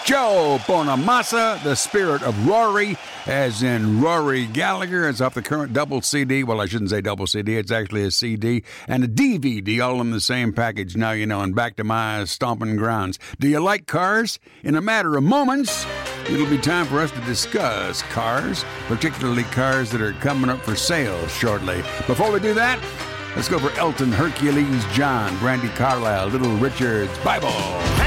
Joe Bonamassa, The Spirit of Rory, as in Rory Gallagher. It's off the current double CD. Well, I shouldn't say double CD. It's actually a CD and a DVD, all in the same package. Now you know, and back to my stomping grounds. Do you like cars? In a matter of moments, it'll be time for us to discuss cars, particularly cars that are coming up for sale shortly. Before we do that, let's go for Elton, Hercules, John, Brandy Carlisle, Little Richard's Bible.